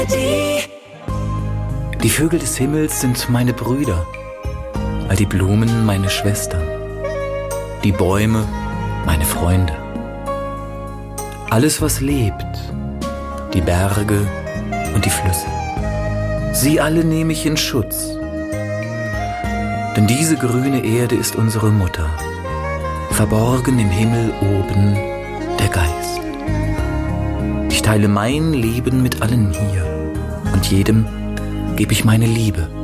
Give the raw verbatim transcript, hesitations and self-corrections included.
Die Vögel des Himmels sind meine Brüder, all die Blumen meine Schwestern, die Bäume meine Freunde. Alles, was lebt, die Berge und die Flüsse, sie alle nehme ich in Schutz. Denn diese grüne Erde ist unsere Mutter, verborgen im Himmel oben der Geist. Ich teile mein Leben mit allen hier und jedem gebe ich meine Liebe.